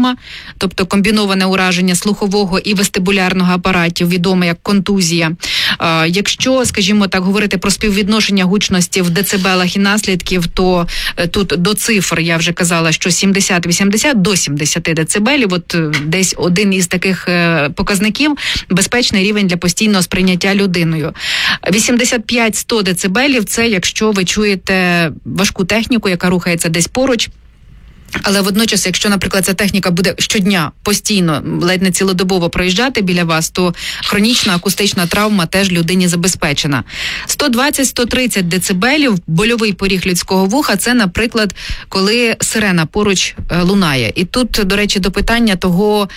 травма, тобто комбіноване ураження слухового і вестибулярного апаратів, відоме як контузія. Якщо, скажімо так, говорити про співвідношення гучності в децибелах і наслідків, то тут до цифр, я вже казала, що 70-80 до 70 децибелів, от десь один із таких показників – безпечний рівень для постійного сприйняття людиною. 85-100 децибелів – це якщо ви чуєте важку техніку, яка рухається десь поруч. Але водночас, якщо, наприклад, ця техніка буде щодня, постійно, ледь не цілодобово проїжджати біля вас, то хронічна акустична травма теж людині забезпечена. 120-130 децибелів, больовий поріг людського вуха, це, наприклад, коли сирена поруч лунає. І тут, до речі, до питання того,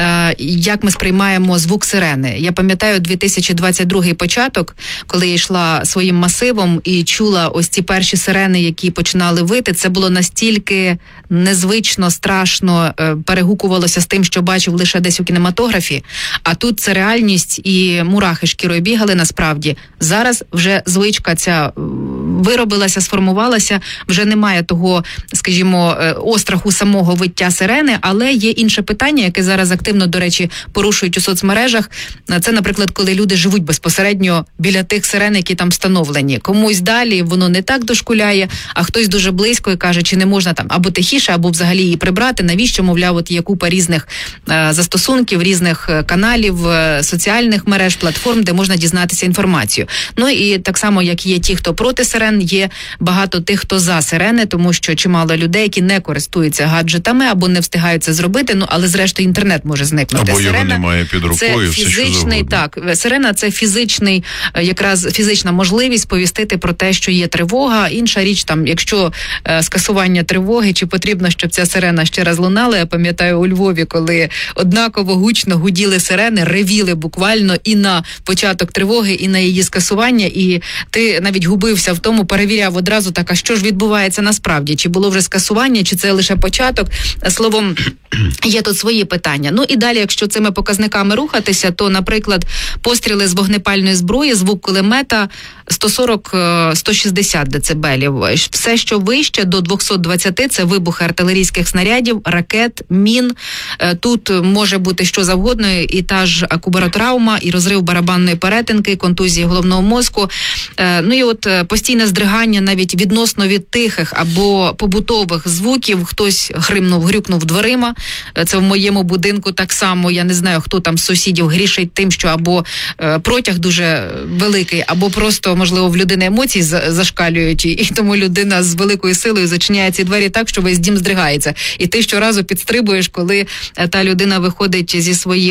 як ми сприймаємо звук сирени. Я пам'ятаю 2022 початок, коли я йшла своїм масивом і чула ось ці перші сирени, які починали вити. Це було настільки незвично, страшно, перегукувалося з тим, що бачив лише десь у кінематографі, а тут це реальність і мурахи шкірою бігали насправді. Зараз вже звичка ця виробилася, сформувалася, вже немає того, скажімо, остраху самого виття сирени, але є інше питання, яке зараз активно, до речі, порушують у соцмережах. Це, наприклад, коли люди живуть безпосередньо біля тих сирен, які там встановлені. Комусь далі воно не так дошкуляє, а хтось дуже близько і каже, чи не можна там або тихіше, або взагалі її прибрати. Навіщо, мовляв, от є купа різних застосунків, різних каналів, соціальних мереж, платформ, де можна дізнатися інформацію. Ну і так само, як є ті, хто проти сирен, є багато тих, хто за сирени, тому що чимало людей, які не користуються гаджетами або не встигають це зробити, ну але зрештою інтернет може зникнути. Або його немає під рукою, це фізичний, так, сирена це фізичний, якраз фізична можливість повістити про те, що є тривога. Інша річ, там, якщо скасування тривоги, чи потрібно, щоб ця сирена ще раз лунала. Я пам'ятаю у Львові, коли однаково гучно гуділи сирени, ревіли буквально і на початок тривоги, і на її скасування, і ти навіть губився в тому, перевіряв одразу так, а що ж відбувається насправді? Чи було вже скасування, чи це лише початок? Словом, є тут свої питання. Ну і далі, якщо цими показниками рухатися, то, наприклад, постріли з вогнепальної зброї, звук кулемета 140-160 децибелів. Все, що вище до 220, це вибухи артилерійських снарядів, ракет, мін. Тут може бути що завгодно, і та ж акубаротравма, і розрив барабанної перетинки, контузії головного мозку. Ну і от постійне здригання навіть відносно від тихих або побутових звуків. Хтось грюкнув дверима. Це в моєму будинку так само. Я не знаю, хто там з сусідів грішить тим, що або протяг дуже великий, або просто, можливо, в людини емоції зашкалюють, і тому людина з великою силою зачиняє ці двері так, що весь дім здригається. І ти щоразу підстрибуєш, коли та людина виходить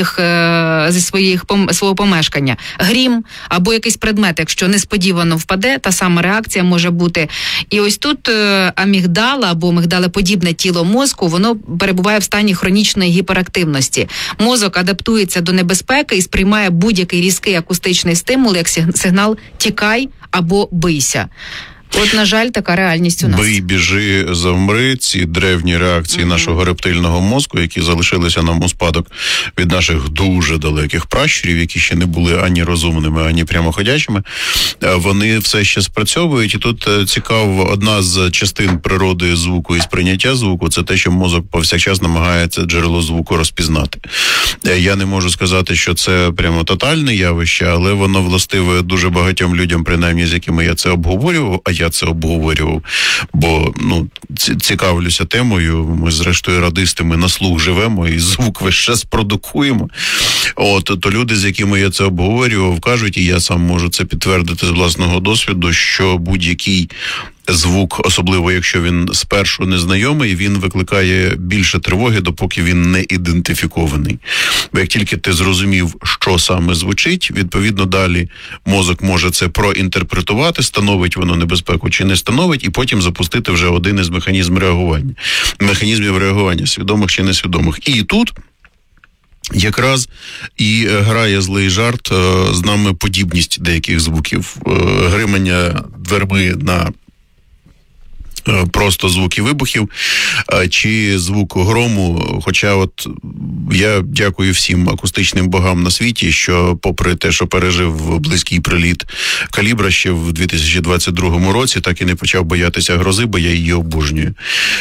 свого помешкання. Грім або якийсь предмет, якщо несподівано впаде, та сама реакція може бути. І ось тут амігдала або мигдалеподібне тіло мозку, воно перебуває в стані хронічної гіперактивності. Мозок адаптується до небезпеки і сприймає будь-який різкий акустичний стимул як сигнал «тікай» або «бийся». От, на жаль, така реальність у нас. Бий, біжи, завмри, ці древні реакції нашого рептильного мозку, які залишилися нам у спадок від наших дуже далеких пращурів, які ще не були ані розумними, ані прямоходячими, вони все ще спрацьовують. І тут цікаво, одна з частин природи звуку і сприйняття звуку – це те, що мозок повсякчас намагається джерело звуку розпізнати. Я не можу сказати, що це прямо тотальне явище, але воно властиве дуже багатьом людям, принаймні з якими я це обговорював, я це обговорював, бо цікавлюся темою. Ми, зрештою, радисти, ми на слух живемо і звук весь час продукуємо. То люди, з якими я це обговорював, кажуть, і я сам можу це підтвердити з власного досвіду, що будь-який звук, особливо якщо він спершу незнайомий, він викликає більше тривоги, допоки він не ідентифікований. Бо як тільки ти зрозумів, що саме звучить, відповідно далі мозок може це проінтерпретувати, становить воно небезпеку чи не становить, і потім запустити вже один із механізмів реагування, свідомих чи несвідомих. І тут якраз і грає злий жарт з нами подібність деяких звуків. Гримання дверми на просто звуки вибухів, чи звук грому, хоча от я дякую всім акустичним богам на світі, що попри те, що пережив близький приліт «Калібра» ще в 2022 році, так і не почав боятися грози, бо я її обожнюю.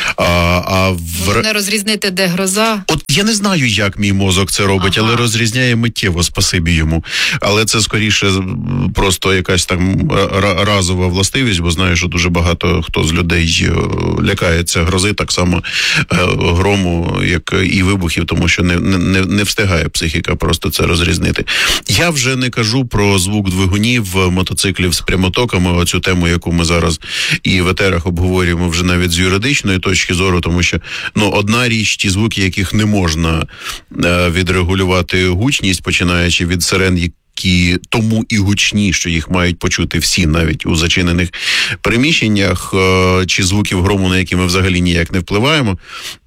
Можна розрізнити, де гроза? От я не знаю, як мій мозок це робить, але розрізняє миттєво, спасибі йому. Але це скоріше просто якась там разова властивість, бо знаю, що дуже багато хто з людей лякається грози, так само грому, як і вибухів, тому що не встигає психіка просто це розрізнити. Я вже не кажу про звук двигунів, мотоциклів з прямотоками, оцю тему, яку ми зараз і в етерах обговорюємо вже навіть з юридичної точки зору, тому що, одна річ, ті звуки, яких не можна відрегулювати гучність, починаючи від сирен, які тому і гучні, що їх мають почути всі, навіть у зачинених приміщеннях, чи звуків грому, на які ми взагалі ніяк не впливаємо.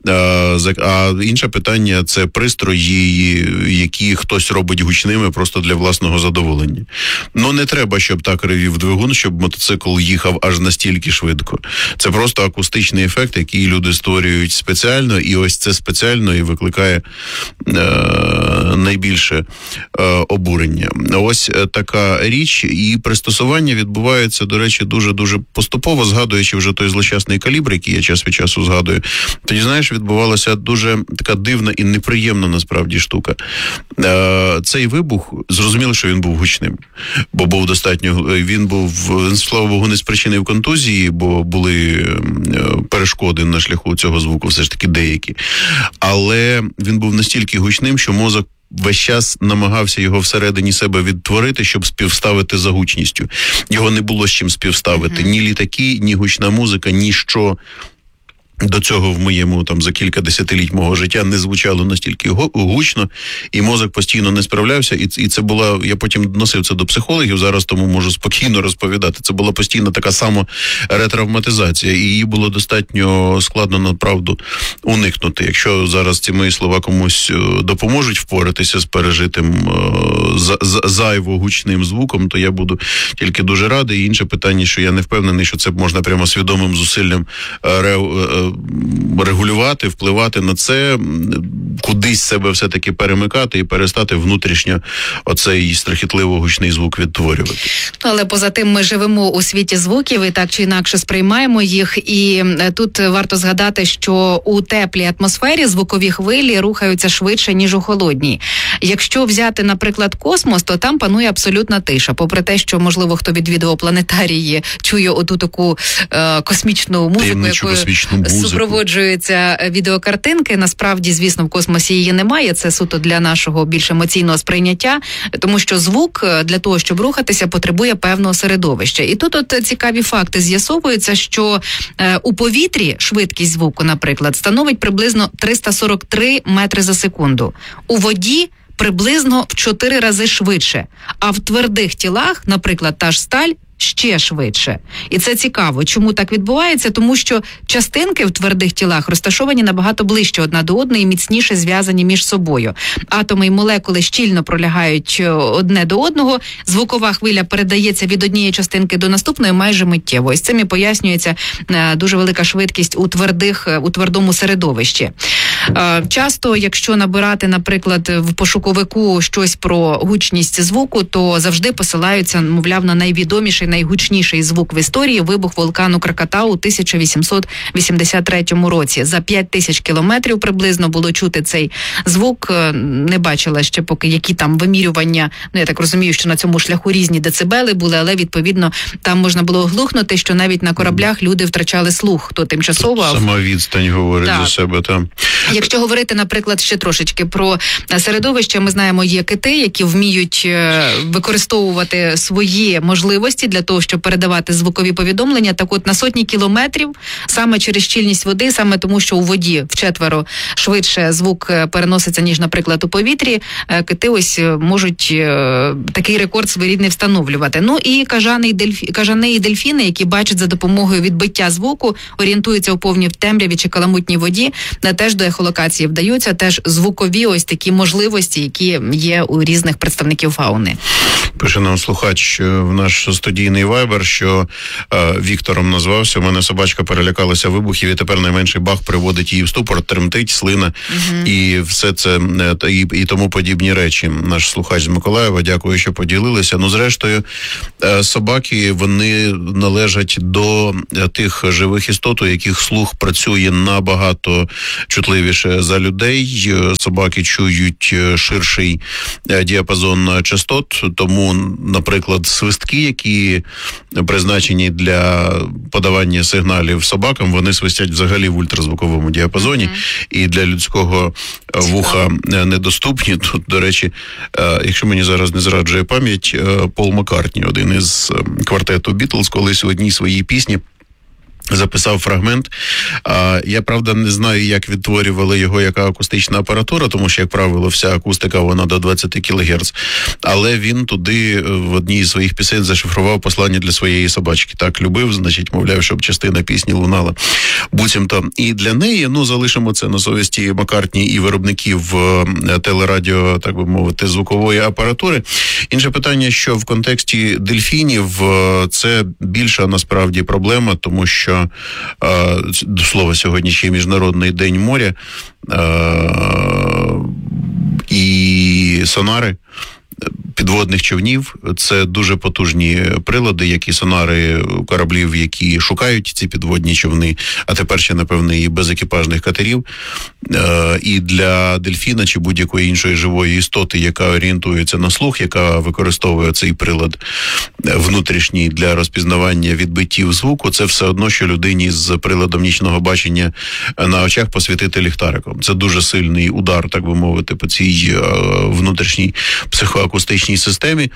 А інше питання – це пристрої, які хтось робить гучними просто для власного задоволення. Не треба, щоб так ревів двигун, щоб мотоцикл їхав аж настільки швидко. Це просто акустичний ефект, який люди створюють спеціально, і ось це спеціально і викликає найбільше обурення. Ось така річ, і пристосування відбувається, до речі, дуже-дуже поступово, згадуючи вже той злощасний «Калібр», який я час від часу згадую. Тоді, знаєш, відбувалася дуже така дивна і неприємна насправді штука. Цей вибух, зрозуміло, що він був гучним, бо був достатньо, він, слава Богу, не спричинив контузії, бо були перешкоди на шляху цього звуку, все ж таки деякі. Але він був настільки гучним, що мозок весь час намагався його всередині себе відтворити, щоб співставити за гучністю. Його не було з чим співставити. Ні літаки, ні гучна музика, ні що до цього в моєму за кілька десятиліть мого життя не звучало настільки гучно, і мозок постійно не справлявся, і це була, я потім носив це до психологів, зараз тому можу спокійно розповідати, це була постійно така сама ретравматизація, і її було достатньо складно, направду, уникнути. Якщо зараз ці мої слова комусь допоможуть впоратися з пережитим зайво гучним звуком, то я буду тільки дуже радий. І інше питання, що я не впевнений, що це можна прямо свідомим зусиллям регулювати, впливати на це, кудись себе все-таки перемикати і перестати внутрішньо оцей страхітливо гучний звук відтворювати. Але поза тим ми живемо у світі звуків і так чи інакше сприймаємо їх. І тут варто згадати, що у теплій атмосфері звукові хвилі рухаються швидше, ніж у холодній. Якщо взяти, наприклад, космос, то там панує абсолютна тиша. Попри те, що, можливо, хто відвідував планетарії, чує оту таку космічну музику, якою супроводжуються відеокартинки. Насправді, звісно, в космосі її немає. Це суто для нашого більш емоційного сприйняття, тому що звук для того, щоб рухатися, потребує певного середовища. І тут цікаві факти з'ясовуються, що у повітрі швидкість звуку, наприклад, становить приблизно 343 метри за секунду. У воді приблизно в 4 рази швидше. А в твердих тілах, наприклад, та ж сталь, ще швидше. І це цікаво. Чому так відбувається? Тому що частинки в твердих тілах розташовані набагато ближче одна до одної і міцніше зв'язані між собою. Атоми і молекули щільно пролягають одне до одного. Звукова хвиля передається від однієї частинки до наступної майже миттєво. І з цим і пояснюється дуже велика швидкість у твердому середовищі. Часто, якщо набирати, наприклад, в пошуковику щось про гучність звуку, то завжди посилаються, мовляв, на найвідоміший, найгучніший звук в історії – вибух вулкану Кракатау у 1883 році. За 5000 кілометрів приблизно було чути цей звук. Не бачила ще поки, які там вимірювання. Я так розумію, що на цьому шляху різні децибели були, але, відповідно, там можна було оглухнути, що навіть на кораблях люди втрачали слух, то тимчасово. Сама відстань говорить за себе, там. Якщо говорити, наприклад, ще трошечки про середовище, ми знаємо, є кити, які вміють використовувати свої можливості для того, щоб передавати звукові повідомлення. Так от на сотні кілометрів, саме через щільність води, саме тому, що у воді вчетверо швидше звук переноситься, ніж, наприклад, у повітрі, кити ось можуть такий рекорд своєрідний встановлювати. Ну і кажани і дельфіни, які бачать за допомогою відбиття звуку, орієнтуються у повній темряві чи каламутній воді, теж до ехолокації вдаються, теж звукові ось такі можливості, які є у різних представників фауни. Пише нам слухач в наш студійний вайбер, що Віктором назвався. У мене собачка перелякалася вибухів, і тепер найменший бах приводить її в ступор, тремтить, слина і все це, і тому подібні речі. Наш слухач з Миколаєва, дякую, що поділилися. Ну, зрештою, собаки, вони належать до тих живих істот, у яких слух працює набагато чутливіше за людей. Собаки чують ширший діапазон частот, тому, наприклад, свистки, які призначені для подавання сигналів собакам, вони свистять взагалі в ультразвуковому діапазоні, і для людського вуха недоступні. Тут, до речі, якщо мені зараз не зраджує пам'ять, Пол Маккартні, один із квартету Бітлз, колись в одній своїй пісні записав фрагмент. Я, правда, не знаю, як відтворювали його яка акустична апаратура, тому що, як правило, вся акустика, вона до 20 кГц. Але він туди в одній з своїх пісень зашифрував послання для своєї собачки. Так любив, значить, мовляв, щоб частина пісні лунала буцімто. І для неї, залишимо це на совісті Маккартні і виробників телерадіо, так би мовити, звукової апаратури. Інше питання, що в контексті дельфінів це більша, насправді, проблема, тому що до слова, сьогодні ще Міжнародний день моря, і сонари підводних човнів – це дуже потужні прилади, як і сонари кораблів, які шукають ці підводні човни, а тепер ще, напевно, і безекіпажних катерів. І для дельфіна чи будь-якої іншої живої істоти, яка орієнтується на слух, яка використовує цей прилад внутрішній для розпізнавання відбиттів звуку, це все одно, що людині з приладом нічного бачення на очах посвітити ліхтариком. Це дуже сильний удар, так би мовити, по цій внутрішній психоакустичній системі.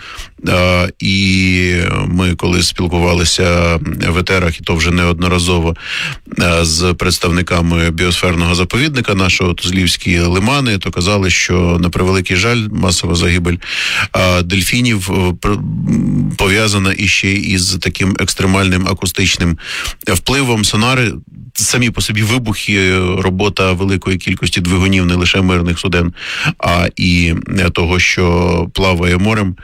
І ми, коли спілкувалися в етерах, і то вже неодноразово, з представниками біосферного заповідника нашого, Тузлівські лимани, то казали, що, на превеликий жаль, масова загибель дельфінів пов'язана іще із таким екстремальним акустичним впливом. Сонари, самі по собі вибухи, робота великої кількості двигунів не лише мирних суден, а і того, що плаває морем,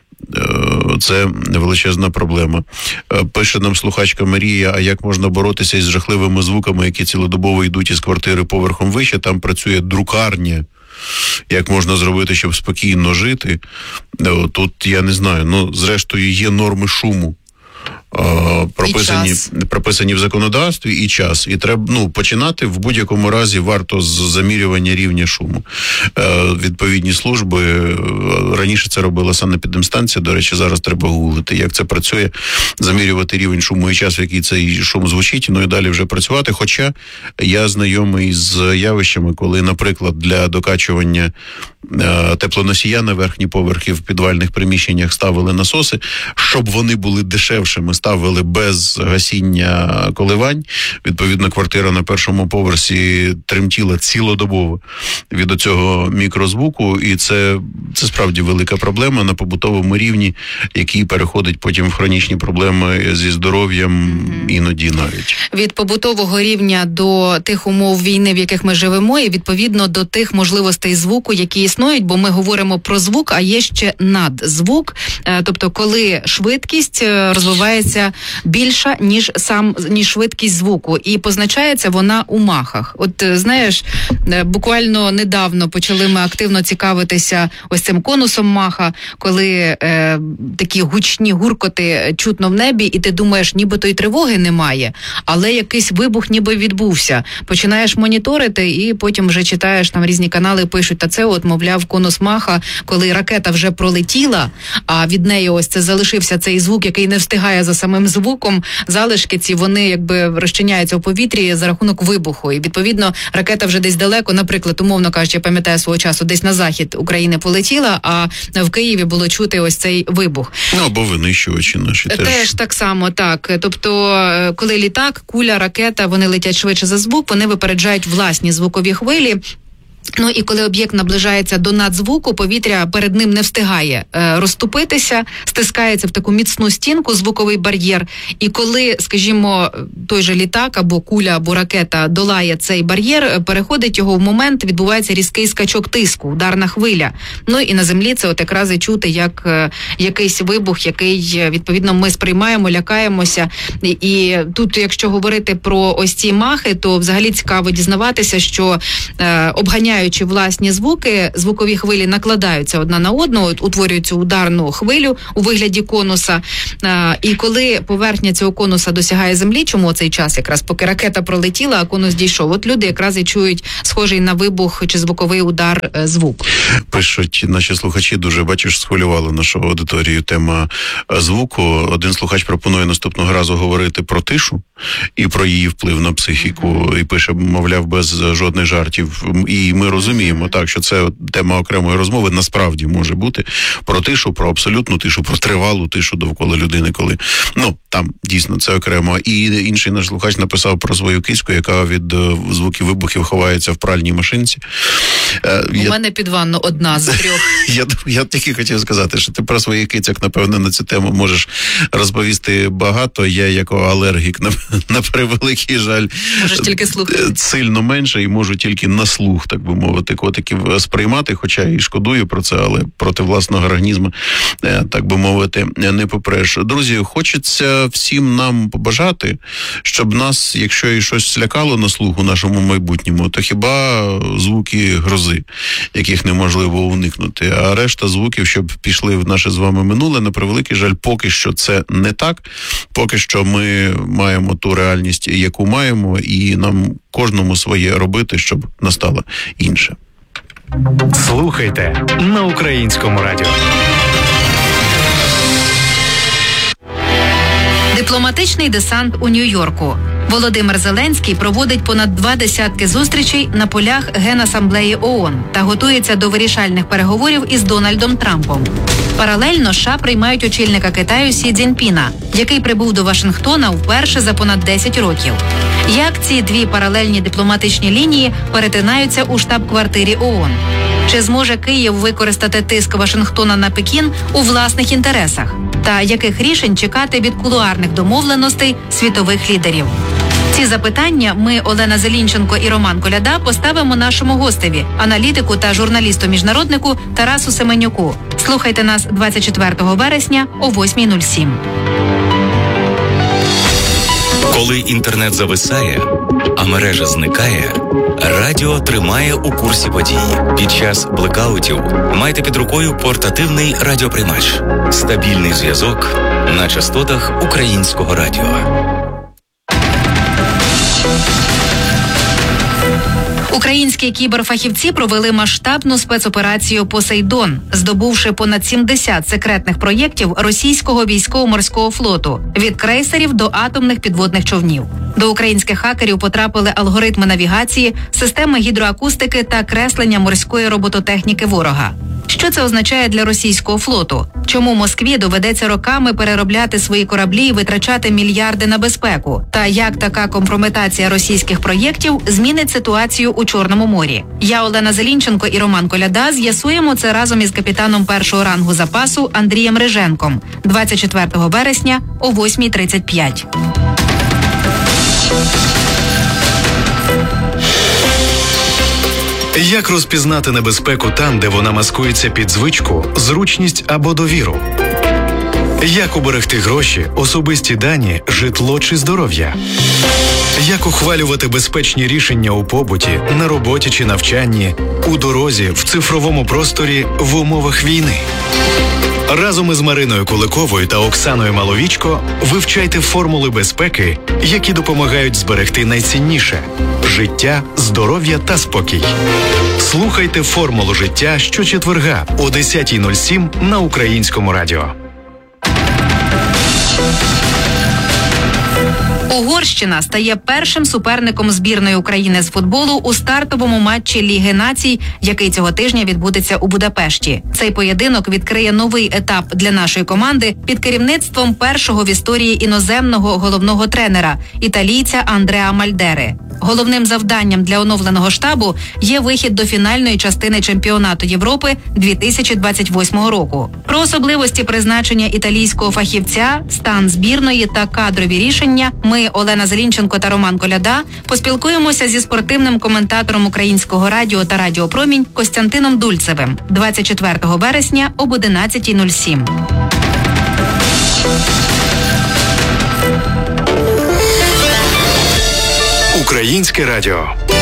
це величезна проблема. Пише нам слухачка Марія, а як можна боротися із жахливими звуками, які цілодобово йдуть із квартири поверхом вище, там працює друкарня. Як можна зробити, щоб спокійно жити? Тут, я не знаю, зрештою є норми шуму. Прописані в законодавстві, і час. І треба починати в будь-якому разі варто з замірювання рівня шуму. Відповідні служби, раніше це робила санепідемстанція, до речі, зараз треба гуглити, як це працює, замірювати рівень шуму і час, в який цей шум звучить, і далі вже працювати. Хоча я знайомий з явищами, коли, наприклад, для докачування теплоносія на верхні поверхи в підвальних приміщеннях ставили насоси, щоб вони були дешевшими, ставили без гасіння коливань. Відповідно, квартира на першому поверсі тремтіла цілодобово від цього мікрозвуку, і це справді велика проблема на побутовому рівні, який переходить потім в хронічні проблеми зі здоров'ям, іноді навіть. Від побутового рівня до тих умов війни, в яких ми живемо, і відповідно до тих можливостей звуку, які існують, бо ми говоримо про звук, а є ще надзвук, тобто коли швидкість розвивається більша, ніж швидкість звуку, і позначається вона у махах. От, знаєш, буквально недавно почали ми активно цікавитися ось цим конусом маха, коли такі гучні гуркоти чутно в небі, і ти думаєш, нібито й тривоги немає, але якийсь вибух ніби відбувся. Починаєш моніторити, і потім вже читаєш, там різні канали пишуть, та це мовляв, конус маха, коли ракета вже пролетіла, а від неї ось це залишився цей звук, який не встигає за самим звуком, залишки ці, вони якби розчиняються у повітрі за рахунок вибуху. І відповідно ракета вже десь далеко, наприклад, умовно кажучи, я пам'ятаю свого часу, десь на захід України полетіла, а в Києві було чути ось цей вибух. Або винищувачі наші теж. Теж так само, так. Тобто, коли літак, куля, ракета, вони летять швидше за звук, вони випереджають власні звукові хвилі. Ну і коли об'єкт наближається до надзвуку, повітря перед ним не встигає розступитися, стискається в таку міцну стінку, звуковий бар'єр. І коли, скажімо, той же літак або куля, або ракета долає цей бар'єр, переходить його в момент, відбувається різкий скачок тиску, ударна хвиля. Ну і на землі це от якраз і чути, як якийсь вибух, який, відповідно, ми сприймаємо, лякаємося. І тут, якщо говорити про ось ці махи, то взагалі цікаво дізнаватися, що обганяючи власні звуки, звукові хвилі накладаються одна на одну, утворюють цю ударну хвилю у вигляді конуса. І коли поверхня цього конуса досягає землі, чому цей час якраз, поки ракета пролетіла, а конус дійшов, от люди якраз і чують схожий на вибух чи звуковий удар звук. Пишуть наші слухачі, дуже, бачиш, схвилювала нашу аудиторію тема звуку. Один слухач пропонує наступного разу говорити про тишу і про її вплив на психіку, і пише, мовляв, без жодних жартів. І ми розуміємо, так, що це тема окремої розмови насправді може бути про тишу, про абсолютну тишу, про тривалу тишу довкола людини, коли, там дійсно це окремо. І інший наш слухач написав про свою кицьку, яка від звуків вибухів ховається в пральній машинці. У мене під ванну одна з трьох. Я тільки хотів сказати, що ти про своїх кицьок, напевно, на цю тему можеш розповісти багато. Я, як алергік, на превеликий жаль, можеш тільки слухати. Сильно менше і можу тільки на слух, так би мовити, котиків сприймати, хоча і шкодую про це, але проти власного організму, так би мовити, не попреш. Друзі, хочеться всім нам побажати, щоб нас, якщо і щось злякало на слух у нашому майбутньому, то хіба звуки грози, яких неможливо уникнути, а решта звуків, щоб пішли в наше з вами минуле, на превеликий жаль, поки що це не так, поки що ми маємо ту реальність, яку маємо, і нам кожному своє робити, щоб настало інше. Слухайте на Українському радіо. Дипломатичний десант у Нью-Йорку. Володимир Зеленський проводить понад 20 зустрічей на полях Генасамблеї ООН та готується до вирішальних переговорів із Дональдом Трампом. Паралельно США приймають очільника Китаю Сі Цзіньпіна, який прибув до Вашингтона вперше за понад 10 років. Як ці дві паралельні дипломатичні лінії перетинаються у штаб-квартирі ООН? Чи зможе Київ використати тиск Вашингтона на Пекін у власних інтересах? Та яких рішень чекати від кулуарних домовленостей світових лідерів? Ці запитання ми, Олена Зелінченко і Роман Коляда, поставимо нашому гостеві, аналітику та журналісту-міжнароднику Тарасу Семенюку. Слухайте нас 24 вересня о 8:07. Коли інтернет зависає, а мережа зникає, радіо тримає у курсі подій. Під час блекаутів майте під рукою портативний радіоприймач. Стабільний зв'язок на частотах Українського радіо. Українські кіберфахівці провели масштабну спецоперацію «Посейдон», здобувши понад 70 секретних проєктів російського військово-морського флоту – від крейсерів до атомних підводних човнів. До українських хакерів потрапили алгоритми навігації, системи гідроакустики та креслення морської робототехніки ворога. Що це означає для російського флоту? Чому Москві доведеться роками переробляти свої кораблі і витрачати мільярди на безпеку? Та як така компрометація російських проєктів змінить ситуацію у Чорному морі? Я, Олена Зелінченко і Роман Коляда з'ясуємо це разом із капітаном першого рангу запасу Андрієм Риженком 24 вересня о 8:35. Як розпізнати небезпеку там, де вона маскується під звичку, зручність або довіру? Як уберегти гроші, особисті дані, житло чи здоров'я? Як ухвалювати безпечні рішення у побуті, на роботі чи навчанні, у дорозі, в цифровому просторі, в умовах війни? Разом із Мариною Куликовою та Оксаною Маловічко вивчайте формули безпеки, які допомагають зберегти найцінніше – життя, здоров'я та спокій. Слухайте «Формулу життя» щочетверга о 10:07 на Українському радіо. Угорщина стає першим суперником збірної України з футболу у стартовому матчі Ліги націй, який цього тижня відбудеться у Будапешті. Цей поєдинок відкриє новий етап для нашої команди під керівництвом першого в історії іноземного головного тренера – італійця Андреа Мальдери. Головним завданням для оновленого штабу є вихід до фінальної частини чемпіонату Європи 2028 року. Про особливості призначення італійського фахівця, стан збірної та кадрові рішення ми, Олена Зелінченко та Роман Коляда, поспілкуємося зі спортивним коментатором Українського радіо та Радіо Промінь Костянтином Дульцевим 24 вересня об 11:07. Українське радіо.